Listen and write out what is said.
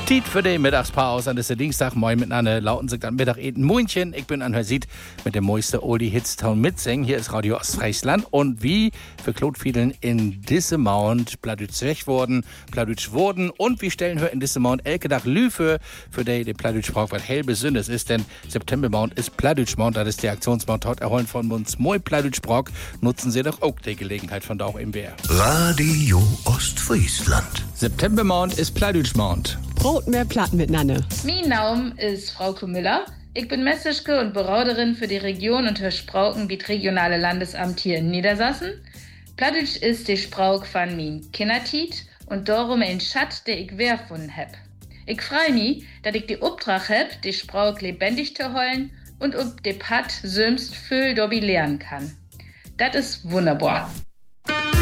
Tiet für die Mittagspause an diesem Dienstagmorgen miteinander lauten sich dann Mittag eten Moinchen. Ich bin an der Sied mit dem neuesten Oldie Hitstown mitsingen. Hier ist Radio Ostfriesland und wie für Klotfiedeln in diesem Mount Plattdeutsch wurden und wir stellen hier in diesem Mount elke Tag Lüfe für die Plattdeutsch braucht, was hell besonders ist, denn September Mount ist Plattdeutsch Mount, das ist der Aktionsmount heute erholen von uns moi Plattdeutsch braucht, nutzen Sie doch auch die Gelegenheit von da auch im Bär. Radio Ostfriesland. September Mount ist Plattdeutsch Mount. Brot mehr Platten miteinander. Mein Name ist Frauke Müller. Ich bin Messerschke und Berauderin für die Region und Sprauken wie das regionale Landesamt hier in Niedersachsen. Plattdeutsch ist die Sprauk von min Kindertiet und darum ein Schatz, der ich werfunden hab. Ich freue mich, dass ich die Auftrag hab, die Sprauk lebendig zu holen und ob de Pat sömst viel dobi lernen kann. Das ist wunderbar.